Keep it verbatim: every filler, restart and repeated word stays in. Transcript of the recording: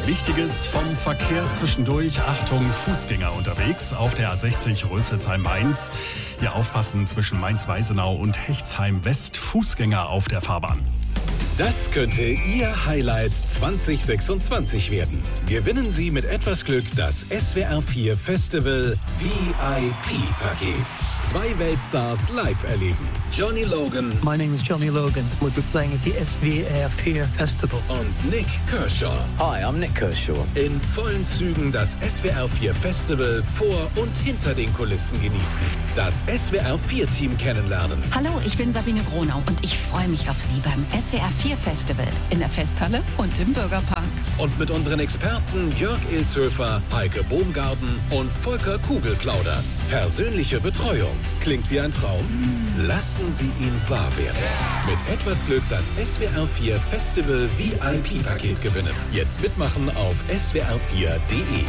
Wichtiges vom Verkehr zwischendurch. Achtung, Fußgänger unterwegs auf der A sechzig Rüsselsheim-Mainz. Hier aufpassen zwischen Mainz-Weisenau und Hechtsheim-West. Fußgänger auf der Fahrbahn. Das könnte Ihr Highlight zwanzig sechsundzwanzig werden. Gewinnen Sie mit etwas Glück das S W R vier Festival V I P-Paket. Zwei Weltstars live erleben. Johnny Logan. My name is Johnny Logan. We'll be playing at the S W R vier Festival. Und Nick Kershaw. Hi, I'm Nick Kershaw. In vollen Zügen das S W R vier Festival vor und hinter den Kulissen genießen. Das S W R vier Team kennenlernen. Hallo, ich bin Sabine Gronau und ich freue mich auf Sie beim S W R vier Festival in der Festhalle und im Bürgerpark. Und mit unseren Experten Jörg Ilzhöfer, Heike Bohmgarten und Volker Kugel plaudern. Persönliche Betreuung. Klingt wie ein Traum? Lassen Sie ihn wahr werden. Mit etwas Glück das S W R vier Festival V I P-Paket gewinnen. Jetzt mitmachen auf S W R vier punkt de.